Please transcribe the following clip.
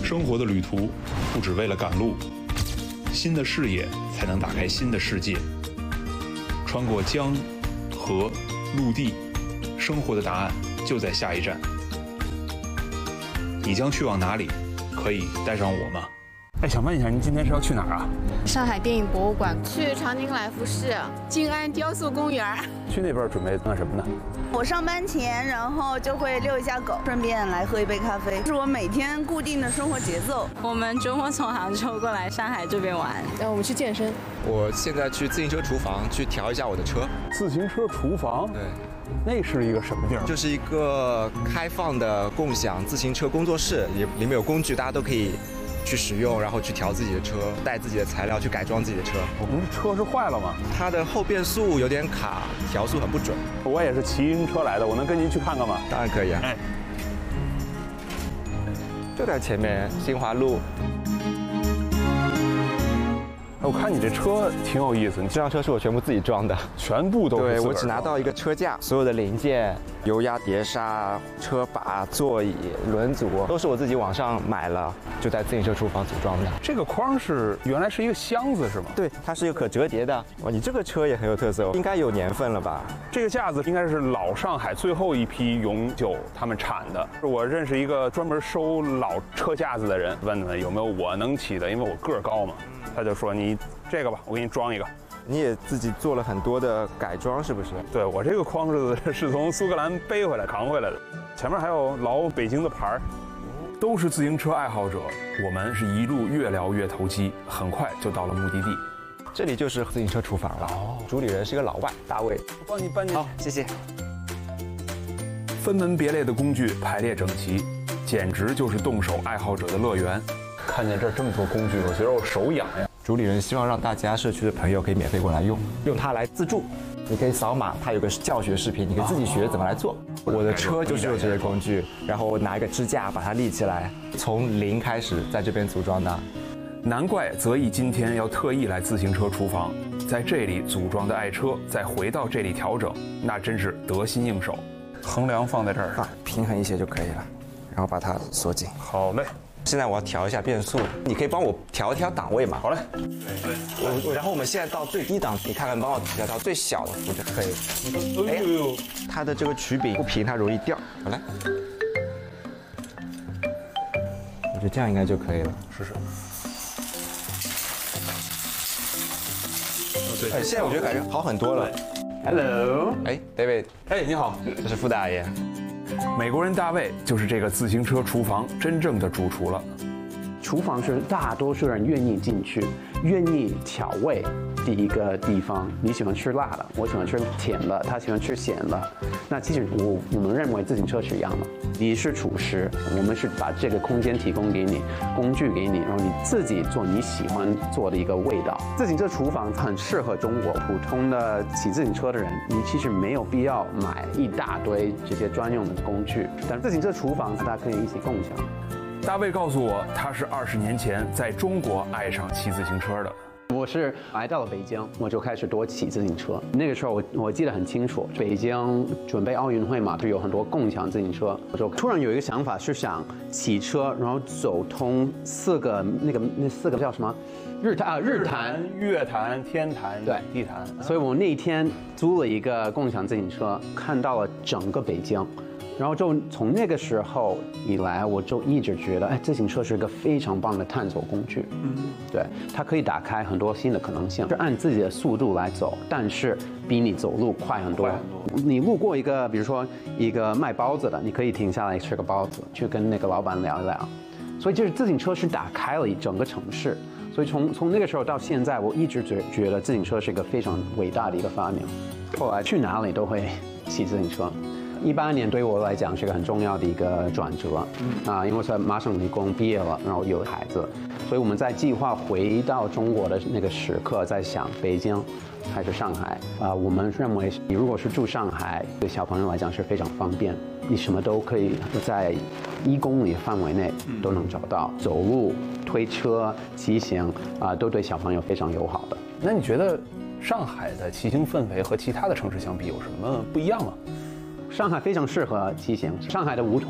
生活的旅途不只为了赶路，新的视野才能打开新的世界。穿过江、河、陆地，生活的答案就在下一站。你将去往哪里？可以带上我吗？哎，想问一下，您今天是要去哪儿啊？ 上海电影博物馆，去长宁来福士、静安雕塑公园。 去那边准备干什么呢？ 我上班前，然后就会遛一下狗，顺便来喝一杯咖啡，是我每天固定的生活节奏。 我们周末从杭州过来上海这边玩，然后我们去健身。 我现在去自行车厨房去调一下我的车。 自行车厨房？ 对。 那是一个什么地儿？ 就是一个开放的共享自行车工作室，里面有工具，大家都可以去使用，然后去调自己的车，带自己的材料去改装自己的车。 我们这车是坏了吗？ 它的后变速有点卡，调速很不准。 我也是骑自行车来的，我能跟您去看看吗？ 当然可以啊。 哎， 就在前面新华路。 我看你这车挺有意思，你这辆车是我全部自己装的， 全部都是对，我只拿到一个车架，所有的零件、油压碟刹、车把、座椅、轮组都是我自己网上买了，就在自行车厨房组装的。 这个框是原来是一个箱子是吗？ 对，它是一个可折叠的。哇，你这个车也很有特色，应该有年份了吧？ 这个架子应该是老上海最后一批永久他们产的。我认识一个专门收老车架子的人，问问有没有我能骑的，因为我个儿高嘛。他就说你这个吧，我给你装一个。 你也自己做了很多的改装，是不是？ 对，我这个框是从苏格兰背回来扛回来的，前面还有老北京的牌儿。都是自行车爱好者，我们是一路越聊越投机，很快就到了目的地。 这里就是自行车厨房了。哦，主理人是一个老外，大卫。 我帮你搬进。 好，谢谢。 分门别类的工具排列整齐，简直就是动手爱好者的乐园。看见这儿这么多工具，我觉得我手痒呀。 主理人希望让大家社区的朋友可以免费过来用它来自助。你可以扫码，它有个教学视频，你可以自己学怎么来做。我的车就是有这些工具，然后我拿一个支架把它立起来，从零开始在这边组装的。 难怪泽毅今天要特意来自行车厨房，在这里组装的爱车，再回到这里调整，那真是得心应手。横梁放在这儿， 平衡一些就可以了，然后把它锁紧。 好嘞。 现在我要调一下变速，你可以帮我调一调档位嘛？ 好嘞。 然后我们现在到最低档，你看看帮我调到最小的幅度可以。哎呦，它的这个曲柄不平，它容易掉。好来，我觉得这样应该就可以了。 试试。 对，现在我觉得感觉好很多了。 Hello， 哎 ，David， 哎，你好， 这是傅大爷。 美国人大卫就是这个自行车厨房真正的主厨了。 厨房是大多数人愿意进去、愿意调味的一个地方。你喜欢吃辣的，我喜欢吃甜的，他喜欢吃咸的。那其实我们认为自行车是一样的。你是厨师，我们是把这个空间提供给你，工具给你，然后你自己做你喜欢做的一个味道。自行车厨房很适合中国普通的骑自行车的人，你其实没有必要买一大堆这些专用的工具，但自行车厨房大家可以一起共享。 大卫告诉我，他是20年前在中国爱上骑自行车的。 我是来到了北京，我就开始多骑自行车。那个时候我记得很清楚，北京准备奥运会嘛，就有很多共享自行车。我就突然有一个想法，是想骑车，然后走通那四个叫什么？日坛、 月坛、天坛、 对地坛。 所以我那天租了一个共享自行车，看到了整个北京。然后就从那个时候以来，我就一直觉得，哎，自行车是一个非常棒的探索工具。对，它可以打开很多新的可能性，是按自己的速度来走，但是比你走路快很多。你路过一个，比如说一个卖包子的，你可以停下来吃个包子，去跟那个老板聊一聊。所以就是自行车是打开了一整个城市。所以从那个时候到现在，我一直觉得自行车是一个非常伟大的一个发明。后来去哪里都会骑自行车。18年对我来讲是个很重要的一个转折，因为我在麻省理工毕业了，然后有孩子，所以我们在计划回到中国的那个时刻，在想北京还是上海。我们认为，你如果是住上海，对小朋友来讲是非常方便，你什么都可以在1公里范围内都能找到，走路、推车、骑行都对小朋友非常友好的。 那你觉得上海的骑行氛围和其他的城市相比有什么不一样吗？ 上海非常适合骑行，上海的梧桐